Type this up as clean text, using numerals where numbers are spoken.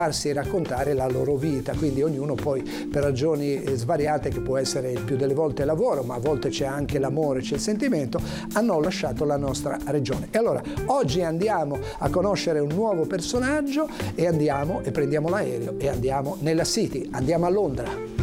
farsi raccontare la loro vita, quindi ognuno poi per ragioni svariate, che può essere il più delle volte il lavoro, ma a volte c'è anche l'amore, c'è il sentimento, hanno lasciato la nostra regione. E allora oggi andiamo a conoscere un nuovo personaggio e andiamo e prendiamo l'aereo e andiamo nella City, andiamo a Londra.